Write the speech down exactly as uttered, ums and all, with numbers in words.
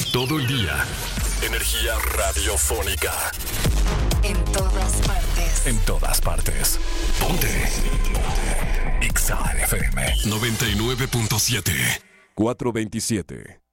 Todo el día. Energía radiofónica. En todas partes. En todas partes. Ponte. Ponte. Exa F M noventa y nueve punto siete. cuatrocientos veintisiete.